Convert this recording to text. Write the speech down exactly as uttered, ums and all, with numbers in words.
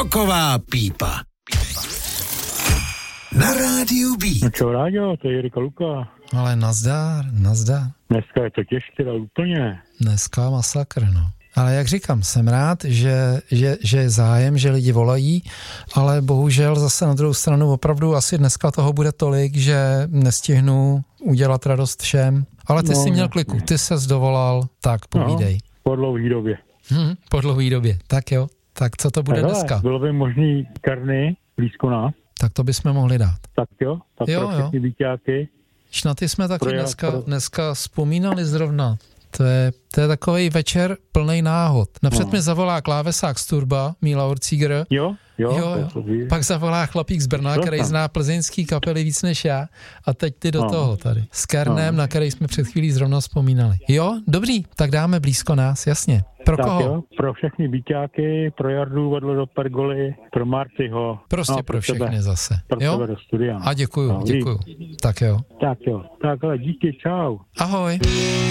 Roková pípa. Na rádiu B. No čo, Ráďo, to je Jirka Luka. Ale nazdar, nazdar. Dneska je to těžké, ale úplně. Dneska masakr, no. Ale jak říkám, jsem rád, že, že, že je zájem, že lidi volají, ale bohužel zase na druhou stranu opravdu asi dneska toho bude tolik, že nestihnu udělat radost všem. Ale ty no, jsi měl kliku, ty ses dovolal, tak povídej. No, po dlouhý době. Hm, po dlouhý době, tak jo. Tak co to bude tak dneska? Bylo by možný karny blízko nás. Tak to bychom mohli dát. Tak jo, tak jo, pro všechny víťáky. Na ty jsme taky pro dneska, pro... dneska vzpomínali zrovna. To je, to je takovej večer plnej náhod. Napřed no. mi zavolá klávesák z Turba, Míla Orcíger. Jo, jo. jo, jo. To Pak zavolá chlapík z Brna, který zná plzeňský kapely víc než já. A teď ty do no. toho tady. S Kernem, no. na který jsme před chvílí zrovna vzpomínali. Jo, dobrý, tak dáme blízko nás, jasně. Pro tak koho? Jo, pro všechny víťáky, pro Jardu vedle do Pergoly, pro Martyho. Prostě no, pro všechny tebe. zase. Pro jo? tebe do studia. A děkuju, no, děkuju. Tak jo. Tak jo, takhle, díky, čau. Ahoj.